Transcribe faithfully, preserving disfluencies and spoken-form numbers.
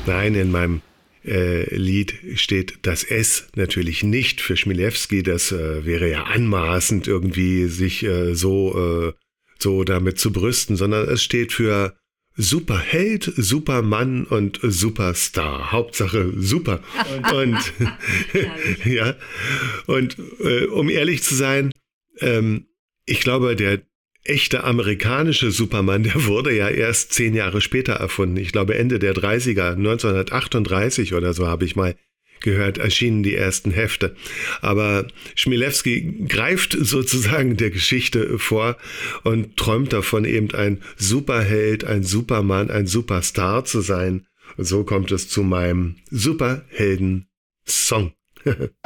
Nein, in meinem äh, Lied steht das S natürlich nicht für Chmielewski. Das äh, wäre ja anmaßend, irgendwie sich äh, so, äh, so damit zu brüsten, sondern es steht für Superheld, Supermann und Superstar. Hauptsache super. Und ja, und äh, um ehrlich zu sein, ähm, ich glaube, der echte amerikanische Superman, der wurde ja erst zehn Jahre später erfunden. Ich glaube Ende der dreißiger, neunzehnhundertachtunddreißig oder so habe ich mal gehört, erschienen die ersten Hefte. Aber Chmielewski greift sozusagen der Geschichte vor und träumt davon, eben ein Superheld, ein Supermann, ein Superstar zu sein. Und so kommt es zu meinem Superhelden-Song.